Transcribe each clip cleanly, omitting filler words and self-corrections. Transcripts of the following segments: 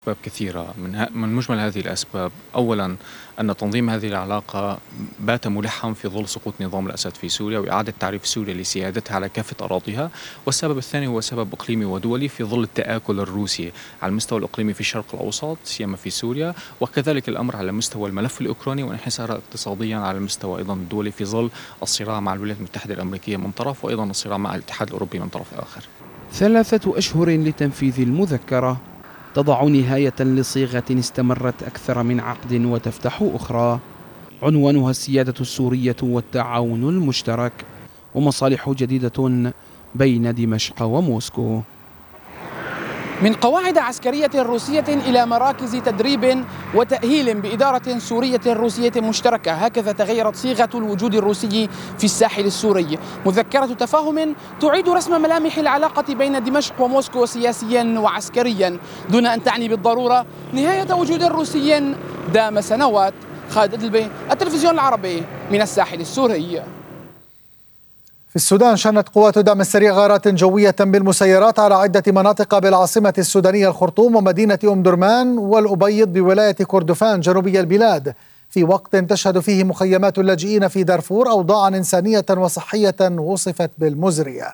أسباب كثيرة من مجمل هذه الأسباب. أولا أن تنظيم هذه العلاقة بات ملحا في ظل سقوط نظام الأسد في سوريا وإعادة تعريف سوريا لسيادتها على كافة أراضيها. والسبب الثاني هو سبب إقليمي ودولي في ظل التآكل الروسي على المستوى الإقليمي في الشرق الأوسط سيما في سوريا، وكذلك الأمر على مستوى الملف الأوكراني وانحسارا اقتصاديا على المستوى أيضا الدولي في ظل الصراع مع الولايات المتحدة الأمريكية من طرف وأيضا الصراع مع الاتحاد الأوروبي من طرف آخر. 3 أشهر لتنفيذ المذكرة تضع نهاية لصيغة استمرت أكثر من عقد وتفتح أخرى، عنوانها السيادة السورية والتعاون المشترك ومصالح جديدة بين دمشق وموسكو. من قواعد عسكرية روسية إلى مراكز تدريب وتأهيل بإدارة سورية روسية مشتركة، هكذا تغيرت صيغة الوجود الروسي في الساحل السوري. مذكرة تفاهم تعيد رسم ملامح العلاقة بين دمشق وموسكو سياسيا وعسكريا، دون أن تعني بالضرورة نهاية وجود روسي دام سنوات. خالد أدلبي، التلفزيون العربي من الساحل السوري. في السودان شنت قوات الدعم السريع غارات جوية بالمسيرات على عدة مناطق بالعاصمة السودانية الخرطوم ومدينة أم درمان والأبيض بولاية كردفان جنوبي البلاد، في وقت تشهد فيه مخيمات اللاجئين في دارفور أوضاعا إنسانية وصحية وصفت بالمزرية.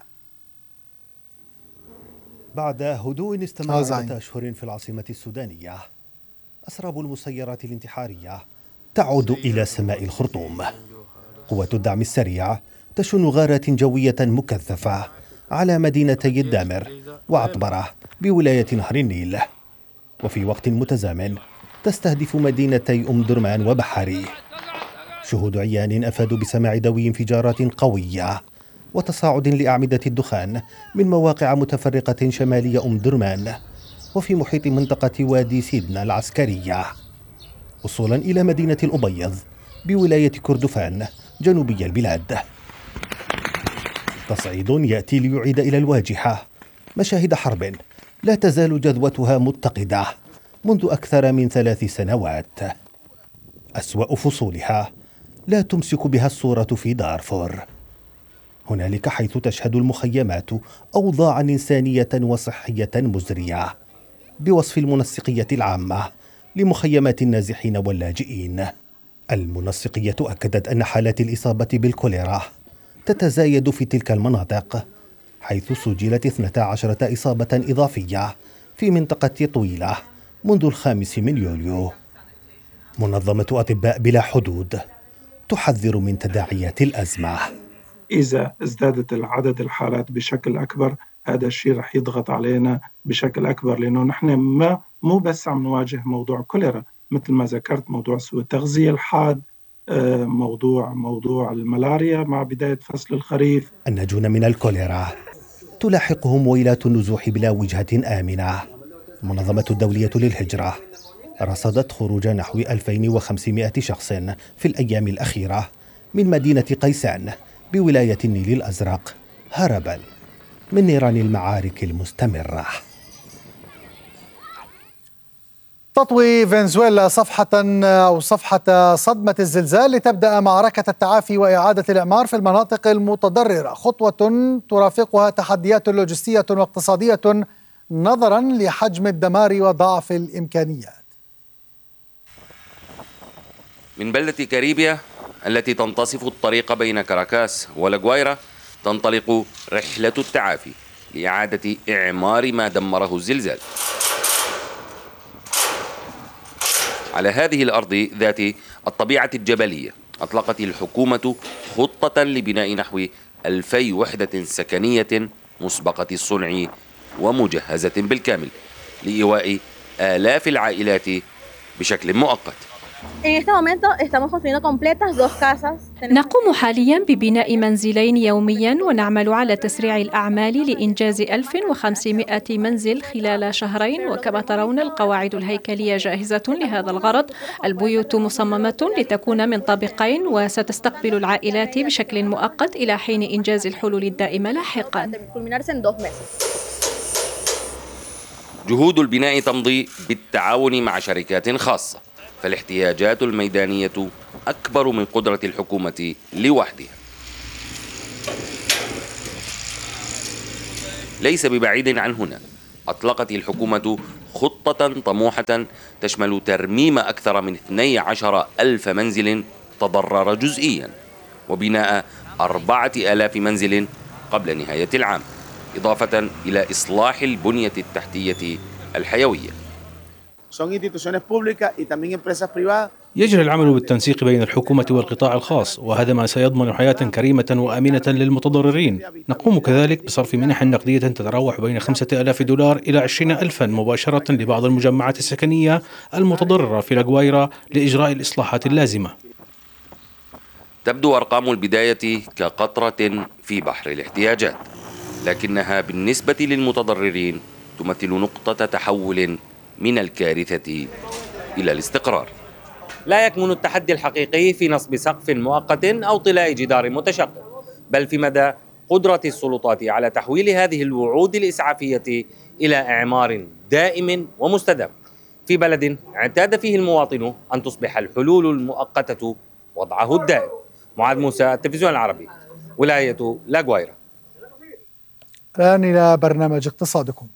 بعد هدوء استمر 6 أشهر في العاصمة السودانية، أسراب المسيرات الانتحارية تعود إلى سماء الخرطوم. قوات الدعم السريع تشن غارات جوية مكثفة على مدينتي الدامر وعطبرة بولاية نهر النيل، وفي وقت متزامن تستهدف مدينتي أم درمان وبحري. شهود عيان أفادوا بسماع دوي انفجارات قوية وتصاعد لأعمدة الدخان من مواقع متفرقة شمالية أم درمان وفي محيط منطقة وادي سيدنا العسكرية، وصولا إلى مدينة الأبيض بولاية كردفان جنوبي البلاد. تصعيد يأتي ليعيد إلى الواجهة مشاهد حرب لا تزال جذوتها متقدة منذ أكثر من 3 سنوات. أسوأ فصولها لا تمسك بها الصورة في دارفور. هنالك حيث تشهد المخيمات أوضاعا إنسانية وصحية مزرية بوصف المنسقية العامة لمخيمات النازحين واللاجئين. المنسقية أكدت أن حالات الإصابة بالكوليرا تتزايد في تلك المناطق، حيث سجلت 12 إصابة إضافية في منطقة طويلة منذ 5 يوليو. منظمة أطباء بلا حدود تحذر من تداعيات الأزمة. إذا ازدادت العدد الحالات بشكل أكبر هذا الشيء رح يضغط علينا بشكل أكبر، لأنه نحن مو بس عم نواجه موضوع كوليرا، مثل ما ذكرت موضوع سوء التغذية الحاد، موضوع الملاريا مع بداية فصل الخريف. الناجون من الكوليرا تلاحقهم ويلات النزوح بلا وجهة آمنة. المنظمة الدولية للهجرة رصدت خروج نحو 2500 شخص في الأيام الأخيرة من مدينة قيسان بولاية النيل الأزرق هربا من نيران المعارك المستمرة. تطوي فنزويلا صفحة صدمة الزلزال لتبدأ معركة التعافي وإعادة الإعمار في المناطق المتضررة، خطوة ترافقها تحديات لوجستية واقتصادية نظرا لحجم الدمار وضعف الإمكانيات. من بلدة كاريبيا التي تنتصف الطريق بين كاراكاس ولاغويرا تنطلق رحلة التعافي لإعادة إعمار ما دمره الزلزال. على هذه الأرض ذات الطبيعة الجبلية أطلقت الحكومة خطة لبناء نحو 2000 وحدة سكنية مسبقة الصنع ومجهزة بالكامل لإيواء آلاف العائلات بشكل مؤقت. نقوم حاليا ببناء منزلين يوميا ونعمل على تسريع الأعمال لإنجاز 1500 منزل خلال شهرين، وكما ترون القواعد الهيكلية جاهزة لهذا الغرض. البيوت مصممة لتكون من طابقين وستستقبل العائلات بشكل مؤقت إلى حين إنجاز الحلول الدائمة لاحقا. جهود البناء تمضي بالتعاون مع شركات خاصة، فالاحتياجات الميدانية أكبر من قدرة الحكومة لوحدها. ليس ببعيد عن هنا أطلقت الحكومة خطة طموحة تشمل ترميم أكثر من 12,000 منزل تضرر جزئيا وبناء 4,000 منزل قبل نهاية العام، إضافة إلى إصلاح البنية التحتية الحيوية. يجري العمل بالتنسيق بين الحكومة والقطاع الخاص، وهذا ما سيضمن حياة كريمة وآمنة للمتضررين. نقوم كذلك بصرف منح نقدية تتراوح بين 5,000 دولار إلى 20,000 مباشرة لبعض المجمعات السكنية المتضررة في لاغوايرا لإجراء الإصلاحات اللازمة. تبدو أرقام البداية كقطرة في بحر الاحتياجات، لكنها بالنسبة للمتضررين تمثل نقطة تحول من الكارثة إلى الاستقرار. لا يكمن التحدي الحقيقي في نصب سقف مؤقت أو طلاء جدار متشقق، بل في مدى قدرة السلطات على تحويل هذه الوعود الإسعافية إلى إعمار دائم ومستدام في بلد اعتاد فيه المواطن أن تصبح الحلول المؤقتة وضعه الدائم. معاذ موسى، التلفزيون العربي، ولاية لاغوايرا. الآن إلى برنامج اقتصادكم.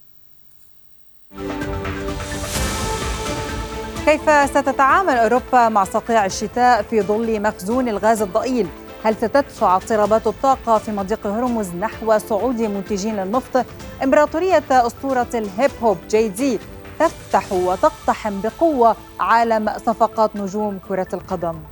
كيف ستتعامل أوروبا مع صقيع الشتاء في ظل مخزون الغاز الضئيل؟ هل ستدفع اضطرابات الطاقة في مضيق هرمز نحو صعود منتجين للنفط؟ إمبراطورية أسطورة الهيب هوب جاي زي تفتح وتقتحم بقوة عالم صفقات نجوم كرة القدم.